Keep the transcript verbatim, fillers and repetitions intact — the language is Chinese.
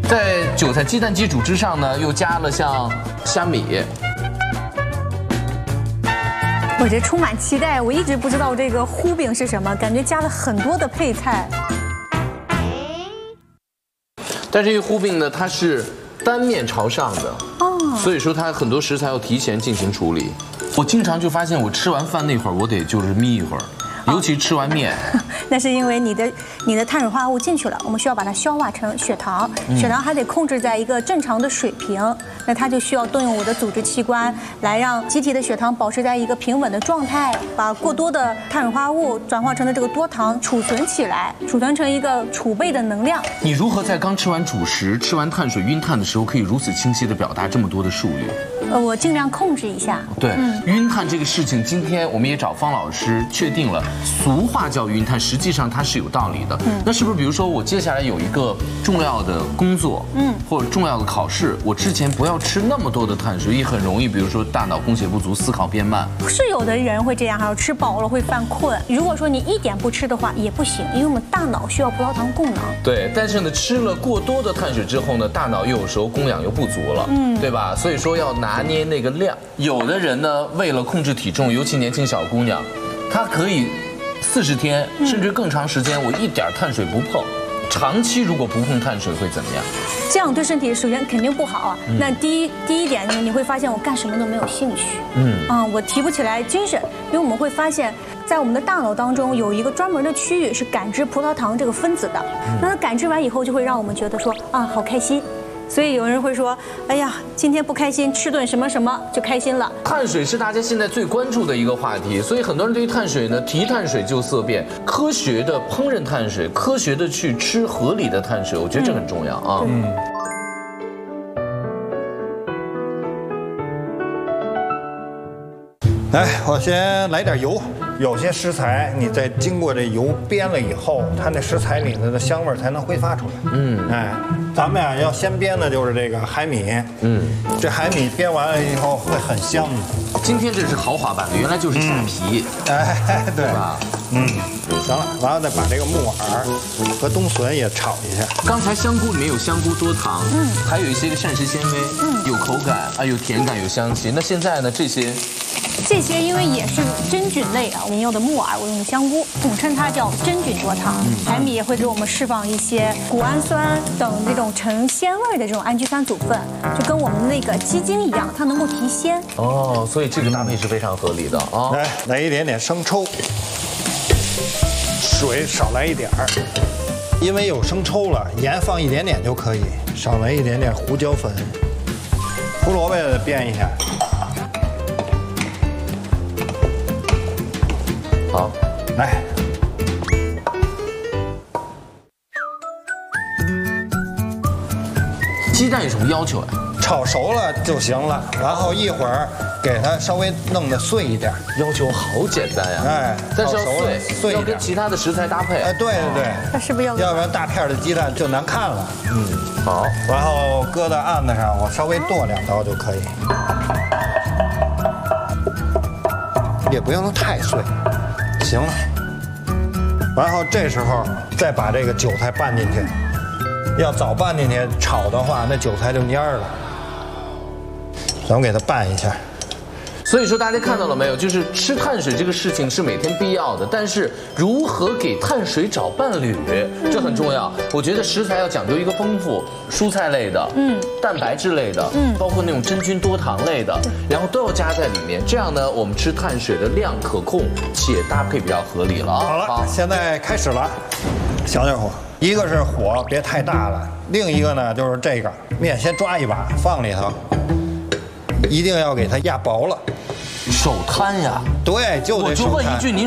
在韭菜鸡蛋基础之上呢，又加了像虾米。 我这充满期待，我一直不知道这个糊饼是什么，感觉加了很多的配菜。 但这个糊饼呢，它是单面朝上的，哦，所以说它很多食材要提前进行处理。我经常就发现，我吃完饭那会儿，我得就是眯一会儿。 尤其吃完面， 那是因为你的你的碳水化合物进去了，我们需要把它消化成血糖，血糖还得控制在一个正常的水平，那它就需要动用我的组织器官来让机体的血糖保持在一个平稳的状态，把过多的碳水化合物转化成的这个多糖储存起来，储存成一个储备的能量。 你如何在刚吃完主食、吃完碳水晕碳的时候，可以如此清晰地表达这么多的术语？ 呃，我尽量控制一下。 对，嗯、晕碳这个事情，今天我们也找方老师确定了。 俗话叫晕碳，实际上它是有道理的。嗯，那是不是比如说我接下来有一个重要的工作，嗯，或者重要的考试，我之前不要吃那么多的碳水，也很容易，比如说大脑供血不足，思考变慢。 是有的人会这样，还有吃饱了会犯困。如果说你一点不吃的话也不行，因为我们大脑需要葡萄糖供能。 对，但是呢，吃了过多的碳水之后呢，大脑又有时候供氧又不足了，嗯，对吧？所以说要拿捏那个量。有的人呢，为了控制体重，尤其年轻小姑娘，她可以。 四十天甚至更长时间，我一点碳水不碰。长期如果不碰碳水会怎么样？ 这样对身体首先肯定不好啊。嗯、那第一第一点呢，你会发现我干什么都没有兴趣。嗯啊，我提不起来精神，因为我们会发现，在我们的大脑当中有一个专门的区域是感知葡萄糖这个分子的。嗯、那它感知完以后，就会让我们觉得说啊，好开心。 所以有人会说，哎呀，今天不开心，吃顿什么什么就开心了。 碳水是大家现在最关注的一个话题，所以很多人对于碳水呢，提碳水就色变。科学的烹饪碳水，科学的去吃合理的碳水，我觉得这很重要啊。嗯。 来，我先来点油。 有些食材，你在经过这油煸了以后，它那食材里头的香味才能挥发出来。嗯，哎，咱们呀要先煸的就是这个海米。嗯，这海米煸完了以后会很香的。 今天这是豪华版的，原来就是虾皮。嗯、 哎，对吧？ 嗯，行了，完了再把这个木耳和冬笋也炒一下。 刚才香菇里面有香菇多糖，嗯，还有一些个膳食纤维，嗯，有口感啊，有甜感，有香气。那现在呢，这些。 这些因为也是真菌类的，我们用的木耳，我用的香菇，统称它叫真菌多糖。海米也会给我们释放一些谷氨酸等这种成鲜味的这种氨基酸组分，就跟我们那个鸡精一样，它能够提鲜。 哦，所以这个搭配是非常合理的啊。 来，来一点点生抽，水少来一点儿，因为有生抽了，盐放一点点就可以，少来一点点胡椒粉，胡萝卜也煸一下。 好， 来， 鸡蛋有什么要求啊？ 炒熟了就行了，然后一会儿给它稍微弄得碎一点。 要求好简单呀， 哎， 但是要碎， 碎要跟其他的食材搭配。 哎，对对对， 它是不是要？ 要不然大片的鸡蛋就难看了。 嗯，好， 然后搁到案子上，我稍微剁两刀就可以，也不用弄太碎。 行了，然后这时候再把这个韭菜拌进去，要早拌进去炒的话，那韭菜就蔫儿了。咱们给它拌一下。 所以说大家看到了没有？就是吃碳水这个事情是每天必要的，但是如何给碳水找伴侣，这很重要。我觉得食材要讲究一个丰富，蔬菜类的，嗯，蛋白质类的，嗯，包括那种真菌多糖类的，然后都要加在里面。这样呢，我们吃碳水的量可控，且搭配比较合理了啊。 好了，好，现在开始了，小点火。一个是火别太大了，另一个呢就是这个面先抓一把放里头，一定要给它压薄了。 手摊呀， 对，就得手摊。 我就问一句，您。